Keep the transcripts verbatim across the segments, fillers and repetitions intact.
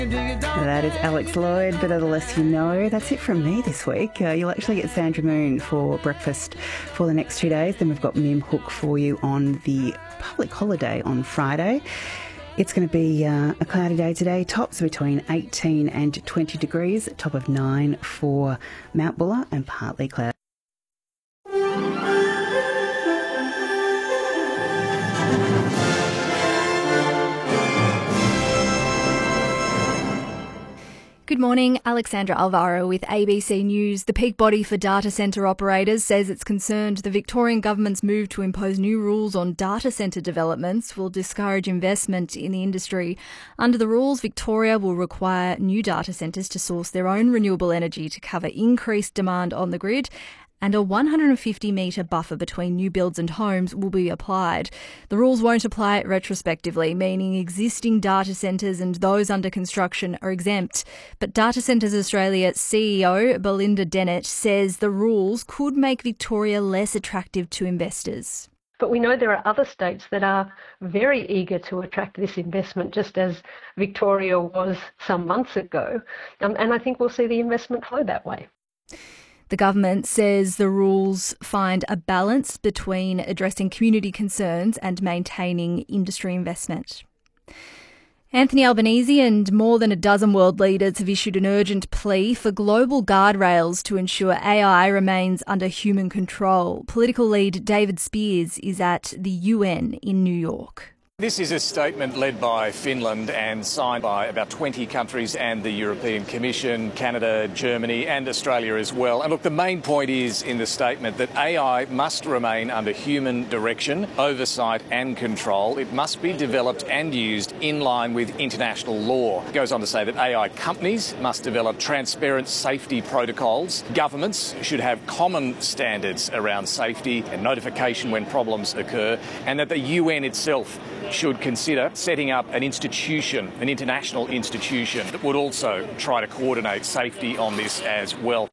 That is Alex Lloyd, but the less you know. That's it from me this week. Uh, you'll actually get Sandra Moon for breakfast for the next two days. Then we've got Mim Hook for you on the public holiday on Friday. It's going to be uh, a cloudy day today. Tops between eighteen and twenty degrees. Top of nine for Mount Buller and partly cloudy. Good morning, Alexandra Alvaro with A B C News. The peak body for data centre operators says it's concerned the Victorian government's move to impose new rules on data centre developments will discourage investment in the industry. Under the rules, Victoria will require new data centres to source their own renewable energy to cover increased demand on the grid, and a one hundred fifty metre buffer between new builds and homes will be applied. The rules won't apply retrospectively, meaning existing data centres and those under construction are exempt. But Data Centres Australia C E O Belinda Dennett says the rules could make Victoria less attractive to investors. But we know there are other states that are very eager to attract this investment, just as Victoria was some months ago. Um, and I think we'll see the investment flow that way. The government says the rules find a balance between addressing community concerns and maintaining industry investment. Anthony Albanese and more than a dozen world leaders have issued an urgent plea for global guardrails to ensure A I remains under human control. Political lead David Spears is at the U N in New York. This is a statement led by Finland and signed by about twenty countries and the European Commission, Canada, Germany and Australia as well. And look, the main point is in the statement that A I must remain under human direction, oversight and control. It must be developed and used in line with international law. It goes on to say that A I companies must develop transparent safety protocols. Governments should have common standards around safety and notification when problems occur, and that the U N itself should consider setting up an institution, an international institution that would also try to coordinate safety on this as well.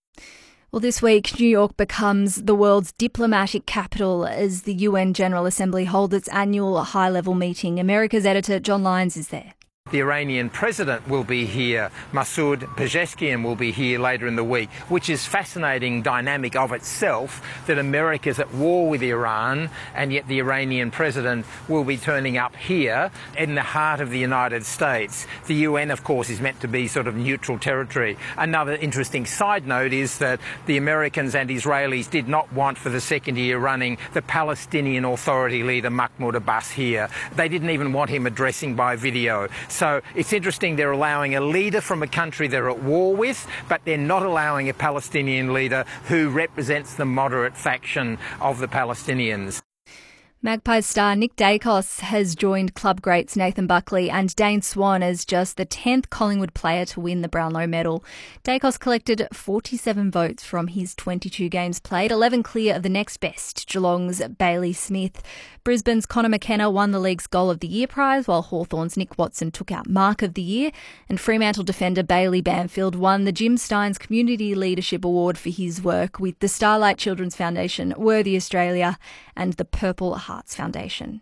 Well, this week, New York becomes the world's diplomatic capital as the U N General Assembly holds its annual high-level meeting. America's editor John Lyons is there. The Iranian president will be here. Masoud Pezeshkian will be here later in the week, which is fascinating dynamic of itself, that America's at war with Iran and yet the Iranian president will be turning up here in the heart of the United States. The U N, of course, is meant to be sort of neutral territory. Another interesting side note is that the Americans and Israelis did not want for the second year running the Palestinian Authority leader Mahmoud Abbas here. They didn't even want him addressing by video. So it's interesting they're allowing a leader from a country they're at war with, but they're not allowing a Palestinian leader who represents the moderate faction of the Palestinians. Magpies star Nick Dacos has joined club greats Nathan Buckley and Dane Swan as just the tenth Collingwood player to win the Brownlow medal. Dacos collected forty-seven votes from his twenty-two games played, eleven clear of the next best, Geelong's Bailey Smith. Brisbane's Connor McKenna won the league's Goal of the Year prize, while Hawthorn's Nick Watson took out Mark of the Year, and Fremantle defender Bailey Banfield won the Jim Steins Community Leadership Award for his work with the Starlight Children's Foundation, Worthy Australia and the Purple Hearts Foundation.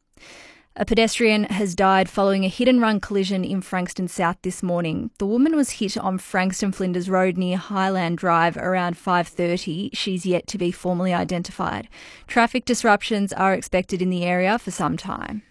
A pedestrian has died following a hit-and-run collision in Frankston South this morning. The woman was hit on Frankston Flinders Road near Highland Drive around five thirty. She's yet to be formally identified. Traffic disruptions are expected in the area for some time.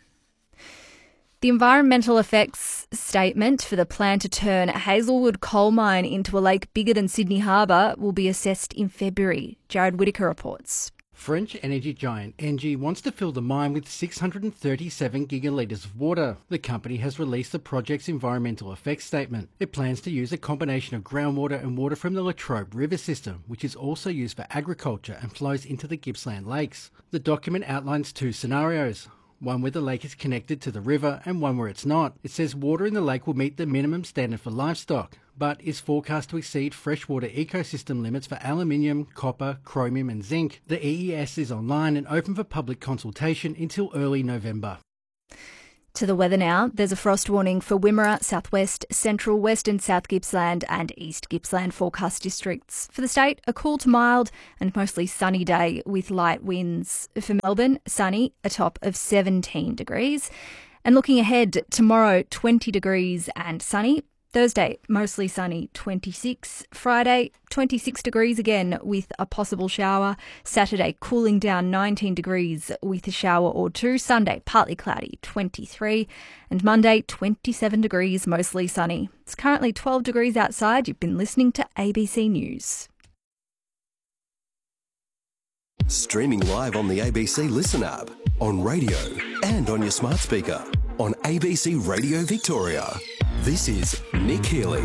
The environmental effects statement for the plan to turn Hazelwood coal mine into a lake bigger than Sydney Harbour will be assessed in February. Jared Whittaker reports. French energy giant Engie wants to fill the mine with six hundred thirty-seven gigalitres of water. The company has released the project's environmental effects statement. It plans to use a combination of groundwater and water from the Latrobe River system, which is also used for agriculture and flows into the Gippsland Lakes. The document outlines two scenarios. One where the lake is connected to the river and one where it's not. It says water in the lake will meet the minimum standard for livestock, but is forecast to exceed freshwater ecosystem limits for aluminium, copper, chromium and zinc. The E E S is online and open for public consultation until early November. To the weather now. There's a frost warning for Wimmera, southwest, central, west and south Gippsland and east Gippsland forecast districts. For the state, a cool to mild and mostly sunny day with light winds. For Melbourne, sunny, a top of seventeen degrees. And looking ahead, tomorrow, twenty degrees and sunny. Thursday, mostly sunny, twenty-six. Friday, twenty-six degrees again with a possible shower. Saturday, cooling down nineteen degrees with a shower or two. Sunday, partly cloudy, twenty-three. And Monday, twenty-seven degrees, mostly sunny. It's currently twelve degrees outside. You've been listening to A B C News. Streaming live on the A B C Listen app, on radio and on your smart speaker. On A B C Radio Victoria. This is Nick Healy.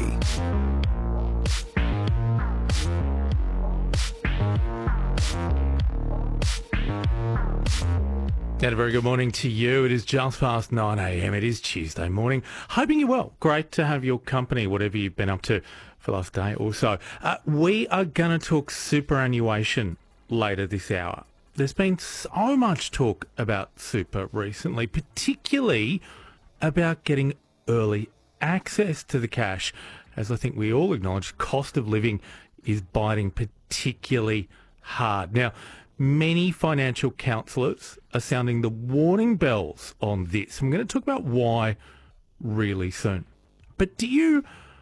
And a very good morning to you. It is just past nine a.m. It is Tuesday morning. Hoping you're well. Great to have your company, whatever you've been up to for the last day or so. Uh, we are going to talk superannuation later this hour. There's been so much talk about super recently, particularly about getting early access to the cash. As I think we all acknowledge, cost of living is biting particularly hard. Now, many financial counsellors are sounding the warning bells on this. I'm going to talk about why really soon. But do you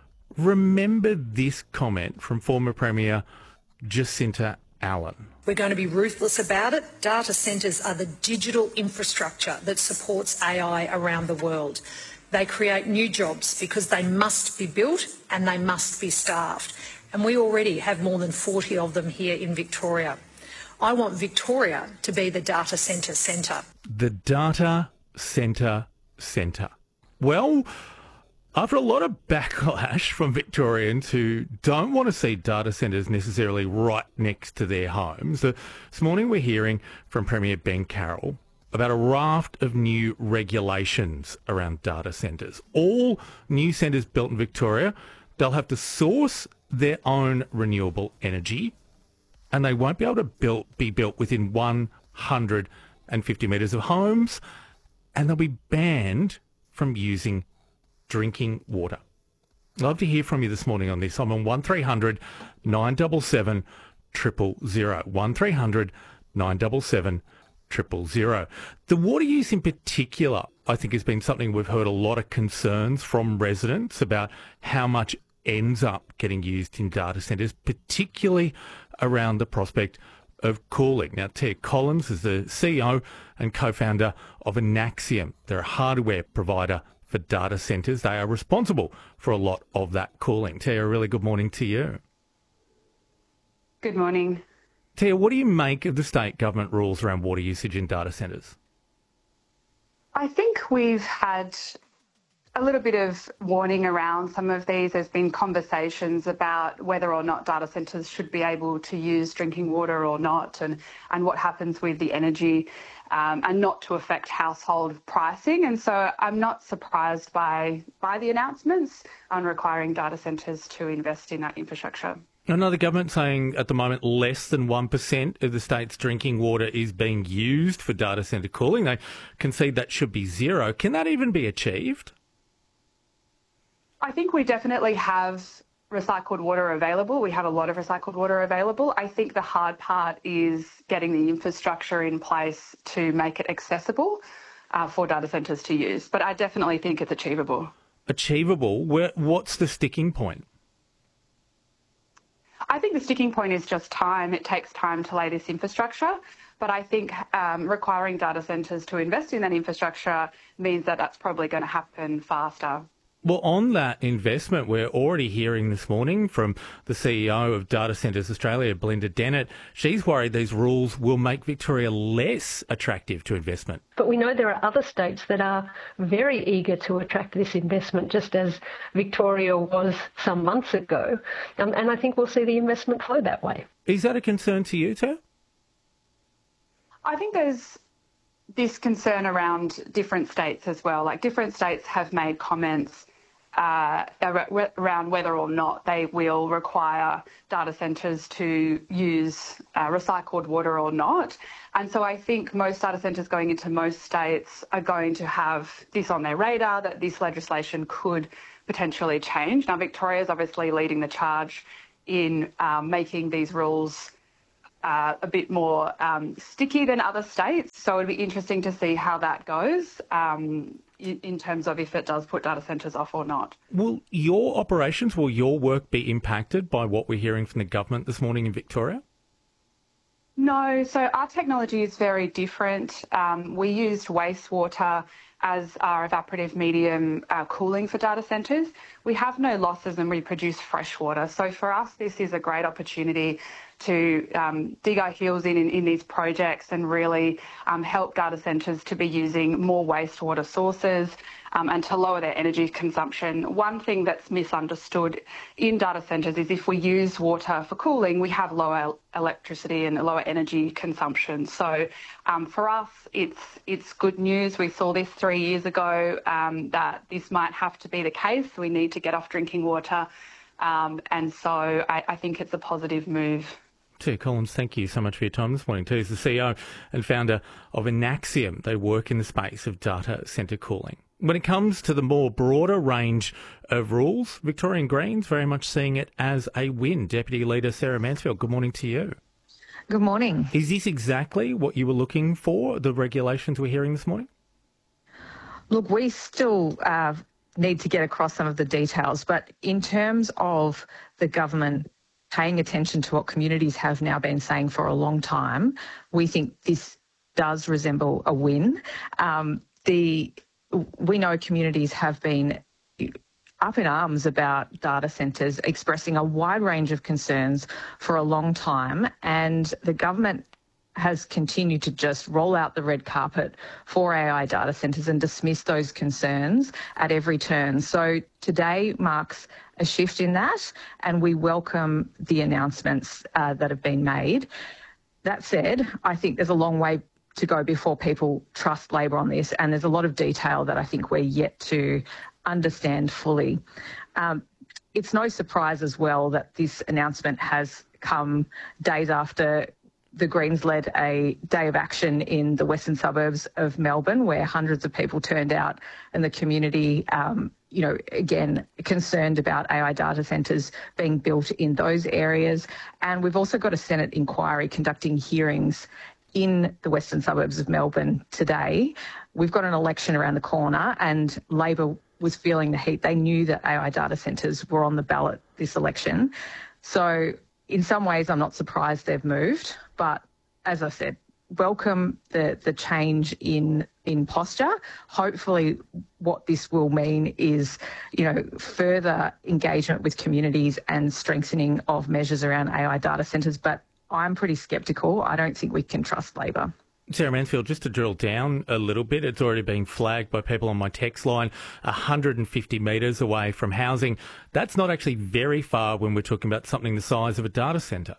remember this comment from former Premier Jacinta Allen? We're going to be ruthless about it. Data centres are the digital infrastructure that supports A I around the world. They create new jobs because they must be built and they must be staffed. And we already have more than forty of them here in Victoria. I want Victoria to be the data centre centre. The data centre centre. Well, after a lot of backlash from Victorians who don't want to see data centres necessarily right next to their homes, this morning we're hearing from Premier Ben Carroll about a raft of new regulations around data centres. All new centres built in Victoria, they'll have to source their own renewable energy, and they won't be able to build, be built within one hundred fifty metres of homes, and they'll be banned from using drinking water. I'd love to hear from you this morning on this. I'm on one three hundred nine seven seven zero zero zero. one three hundred nine seven seven zero zero zero. The water use in particular, I think, has been something we've heard a lot of concerns from residents about how much ends up getting used in data centres, particularly around the prospect of cooling. Now, Tia Collins is the C E O and co-founder of Anaxium. They're a hardware provider for data centres. They are responsible for a lot of that cooling. Tia, a really good morning to you. Good morning. Tia, what do you make of the state government rules around water usage in data centres? I think we've had a little bit of warning around some of these. There's been conversations about whether or not data centres should be able to use drinking water or not, and, and what happens with the energy, um, and not to affect household pricing. And so I'm not surprised by, by the announcements on requiring data centres to invest in that infrastructure. I know the government saying at the moment less than one percent of the state's drinking water is being used for data centre cooling. They concede that should be zero. Can that even be achieved? I think we definitely have recycled water available. We have a lot of recycled water available. I think the hard part is getting the infrastructure in place to make it accessible uh, for data centres to use. But I definitely think it's achievable. Achievable? Where, what's the sticking point? I think the sticking point is just time. It takes time to lay this infrastructure. But I think um, requiring data centres to invest in that infrastructure means that that's probably going to happen faster. Well, on that investment, we're already hearing this morning from the C E O of Data Centres Australia, Belinda Dennett. She's worried these rules will make Victoria less attractive to investment. But we know there are other states that are very eager to attract this investment, just as Victoria was some months ago. Um, and I think we'll see the investment flow that way. Is that a concern to you, too? I think there's this concern around different states as well. Like, different states have made comments Uh, around whether or not they will require data centres to use uh, recycled water or not. And so I think most data centres going into most states are going to have this on their radar, that this legislation could potentially change. Now, Victoria is obviously leading the charge in um, making these rules uh, a bit more um, sticky than other states. So it'd be interesting to see how that goes. Um, in, in terms of if it does put data centres off or not. Will your operations, will your work be impacted by what we're hearing from the government this morning in Victoria? No, so our technology is very different. Um, we used wastewater as our evaporative medium uh, cooling for data centres. We have no losses and we produce fresh water. So for us, this is a great opportunity to um, dig our heels in, in in these projects and really um, help data centres to be using more wastewater sources um, and to lower their energy consumption. One thing that's misunderstood in data centres is if we use water for cooling, we have lower electricity and lower energy consumption. So um, for us, it's it's good news. We saw this three years ago um, that this might have to be the case. We need to get off drinking water. Um, and so I, I think it's a positive move. Tia Collins, thank you so much for your time this morning. Tia's the C E O and founder of Enaxium. They work in the space of data centre cooling. When it comes to the more broader range of rules, Victorian Greens very much seeing it as a win. Deputy Leader Sarah Mansfield, good morning to you. Good morning. Is this exactly what you were looking for, the regulations we're hearing this morning? Look, we still uh, need to get across some of the details, but in terms of the government paying attention to what communities have now been saying for a long time, we think this does resemble a win. Um, the we know communities have been up in arms about data centres, expressing a wide range of concerns for a long time, and the government has continued to just roll out the red carpet for A I data centres and dismiss those concerns at every turn. So today marks a shift in that, and we welcome the announcements uh, that have been made. That said, I think there's a long way to go before people trust Labor on this, and there's a lot of detail that I think we're yet to understand fully. Um, it's no surprise as well that this announcement has come days after the Greens led a day of action in the western suburbs of Melbourne, where hundreds of people turned out, and the community, um, you know, again, concerned about A I data centres being built in those areas. And we've also got a Senate inquiry conducting hearings in the western suburbs of Melbourne today. We've got an election around the corner, and Labor was feeling the heat. They knew that A I data centres were on the ballot this election. So in some ways, I'm not surprised they've moved, but as I said, welcome the, the change in in posture. Hopefully what this will mean is, you know, further engagement with communities and strengthening of measures around A I data centres, but I'm pretty sceptical. I don't think we can trust Labor. Sarah Mansfield, just to drill down a little bit, it's already being flagged by people on my text line, one hundred fifty metres away from housing. That's not actually very far when we're talking about something the size of a data centre.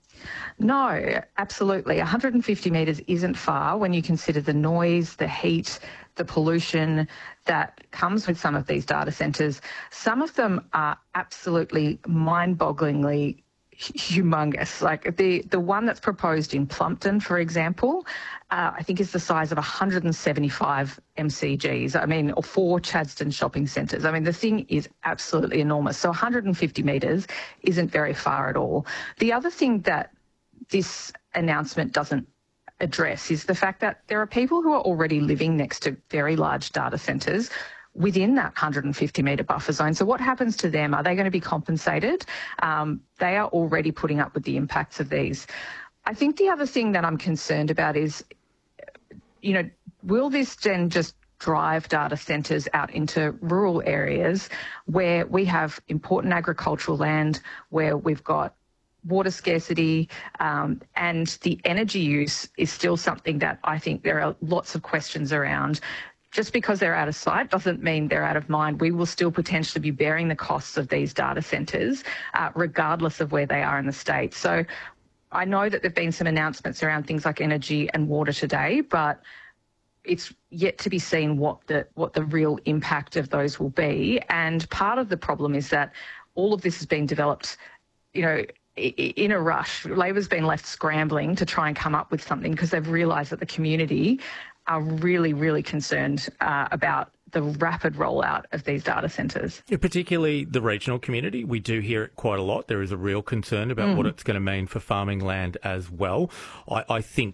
No, absolutely. one hundred fifty metres isn't far when you consider the noise, the heat, the pollution that comes with some of these data centres. Some of them are absolutely mind-bogglingly humongous. Like the, the one that's proposed in Plumpton, for example, uh, I think is the size of one hundred seventy-five M C Gs. I mean, or four Chadstone shopping centres. I mean, the thing is absolutely enormous. So one hundred fifty metres isn't very far at all. The other thing that this announcement doesn't address is the fact that there are people who are already living next to very large data centres within that one hundred fifty metre buffer zone. So what happens to them? Are they going to be compensated? Um, they are already putting up with the impacts of these. I think the other thing that I'm concerned about is, you know, will this then just drive data centres out into rural areas where we have important agricultural land, where we've got water scarcity, um, and the energy use is still something that I think there are lots of questions around. Just because they're out of sight doesn't mean they're out of mind. We will still potentially be bearing the costs of these data centres, uh, regardless of where they are in the state. So I know that there have been some announcements around things like energy and water today, but it's yet to be seen what the what the real impact of those will be. And part of the problem is that all of this has been developed, you know, in a rush. Labor's been left scrambling to try and come up with something because they've realised that the community are really, really concerned uh, about the rapid rollout of these data centres. Yeah, particularly the regional community. We do hear it quite a lot. There is a real concern about mm. what it's going to mean for farming land as well. I, I think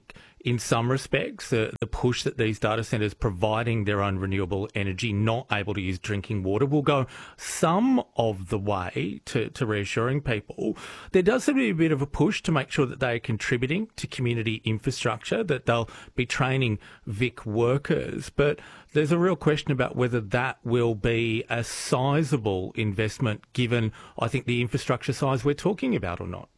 in some respects, the, the push that these data centres providing their own renewable energy, not able to use drinking water, will go some of the way to, to reassuring people. There does seem to be a bit of a push to make sure that they are contributing to community infrastructure, that they'll be training Vic workers. But there's a real question about whether that will be a sizable investment given, I think, the infrastructure size we're talking about or not.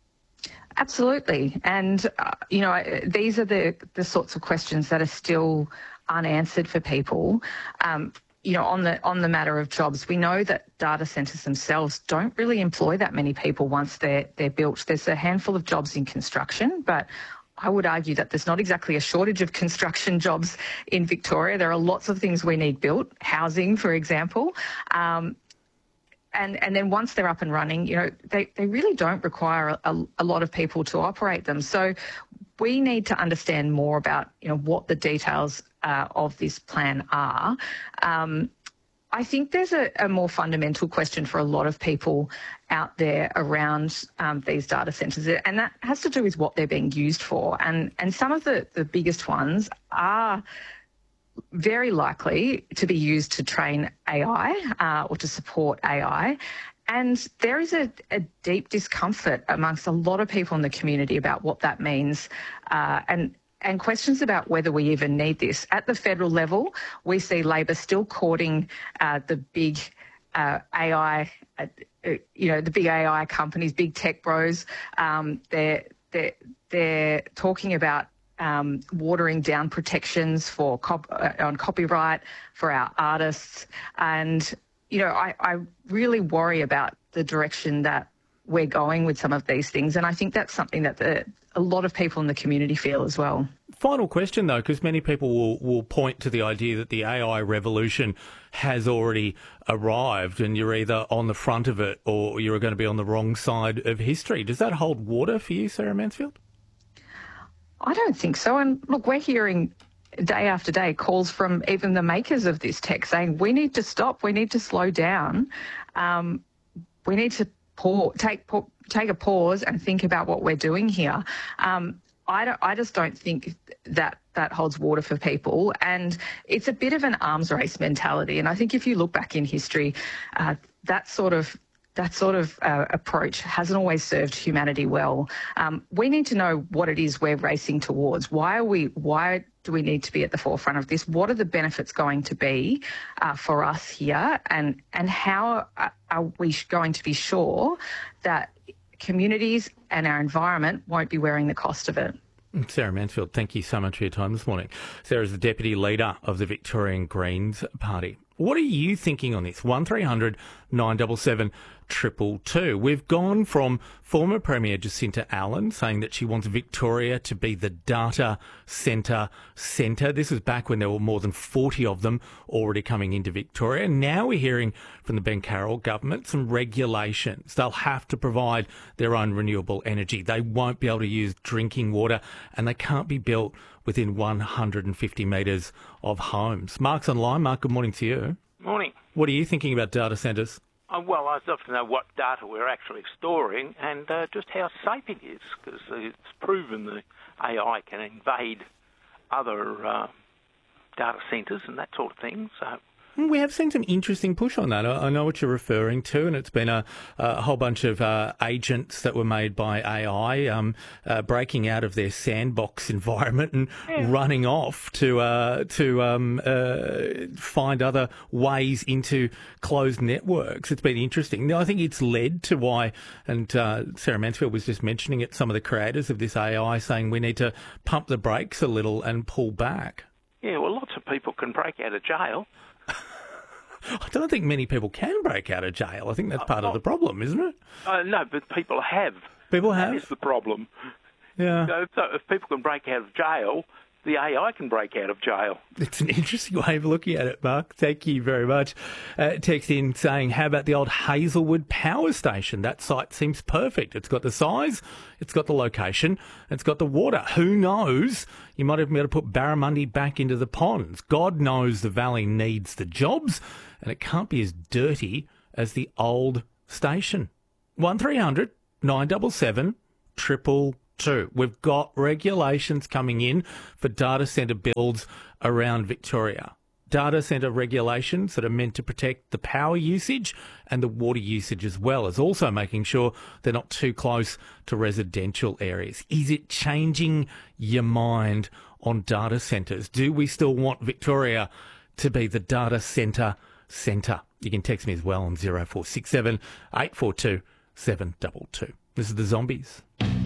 Absolutely. And, uh, you know, these are the, the sorts of questions that are still unanswered for people. Um, you know, on the on the matter of jobs, we know that data centres themselves don't really employ that many people once they're, they're built. There's a handful of jobs in construction, but I would argue that there's not exactly a shortage of construction jobs in Victoria. There are lots of things we need built, housing, for example. Um, And, and then once they're up and running, you know, they, they really don't require a, a lot of people to operate them. So we need to understand more about, you know, what the details uh, of this plan are. Um, I think there's a, a more fundamental question for a lot of people out there around um, these data centres, and that has to do with what they're being used for. And, and some of the, the biggest ones are very likely to be used to train A I uh, or to support A I. And there is a, a deep discomfort amongst a lot of people in the community about what that means uh, and, and questions about whether we even need this. At the federal level, we see Labor still courting uh, the big uh, A I, uh, you know, the big A I companies, big tech bros. Um, they're, they're, they're talking about Um, watering down protections for cop- uh, on copyright for our artists. And, you know, I, I really worry about the direction that we're going with some of these things. And I think that's something that the, a lot of people in the community feel as well. Final question, though, because many people will, will point to the idea that the A I revolution has already arrived and you're either on the front of it or you're going to be on the wrong side of history. Does that hold water for you, Sarah Mansfield? I don't think so. And look, we're hearing day after day calls from even the makers of this tech saying we need to stop, we need to slow down, um, we need to pause, take take a pause and think about what we're doing here. Um, I, don't, I just don't think that that holds water for people, and it's a bit of an arms race mentality. And I think if you look back in history, uh, that sort of That sort of uh, approach hasn't always served humanity well. Um, we need to know what it is we're racing towards. Why are we? Why do we need to be at the forefront of this? What are the benefits going to be uh, for us here, and and how are we going to be sure that communities and our environment won't be wearing the cost of it? Sarah Mansfield, thank you so much for your time this morning. Sarah is the Deputy Leader of the Victorian Greens Party. What are you thinking on this? one three hundred nine seven seven two two two. We've gone from former Premier Jacinta Allen saying that she wants Victoria to be the data centre centre. This was back when there were more than forty of them already coming into Victoria. Now we're hearing from the Ben Carroll government some regulations. They'll have to provide their own renewable energy. They won't be able to use drinking water, and they can't be built within one hundred fifty metres of homes. Mark's online. Mark, good morning to you. Morning. What are you thinking about data centres? Uh, well, I'd love to know what data we're actually storing and uh, just how safe it is, because it's proven the A I can invade other uh, data centres and that sort of thing. So We have seen some interesting push on that. I know what you're referring to, and it's been a, a whole bunch of uh, agents that were made by A I um, uh, breaking out of their sandbox environment and yeah. running off to uh, to um, uh, find other ways into closed networks. It's been interesting. I think it's led to why, and uh, Sarah Mansfield was just mentioning it, some of the creators of this A I saying we need to pump the brakes a little and pull back. Yeah, well, lots of people can break out of jail. I don't think many people can break out of jail. I think that's part uh, of the problem, isn't it? Uh, no, but people have. People have? That is the problem. Yeah. So, so if people can break out of jail, the A I can break out of jail. It's an interesting way of looking at it, Mark. Thank you very much. Uh, text in saying, how about the old Hazelwood Power Station? That site seems perfect. It's got the size, it's got the location, it's got the water. Who knows? You might even be able to put Barramundi back into the ponds. God knows the valley needs the jobs, and it can't be as dirty as the old station. one three hundred nine seven seven triple Two, we've got regulations coming in for data centre builds around Victoria. Data centre regulations that are meant to protect the power usage and the water usage as well as also making sure they're not too close to residential areas. Is it changing your mind on data centres? Do we still want Victoria to be the data centre centre? You can text me as well on zero four six seven, eight four two, seven two two. This is the Zombies.